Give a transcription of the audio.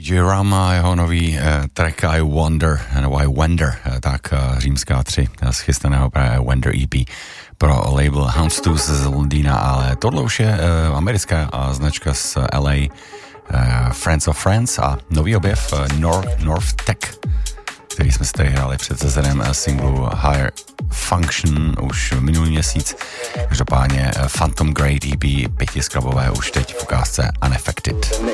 J-Ram a jeho nový track I Wonder, nebo I Wonder, tak římská 3 z chystaného právě Wonder EP pro label Houndstooth z Londýna, ale tohle už je americká značka z LA, Friends of Friends a nový objev North Tech, který jsme si tady hráli před sezónem singlu Higher Function už minulý měsíc. Každopádně Phantom Grade EP 5skladbové už teď v ukázce Unaffected.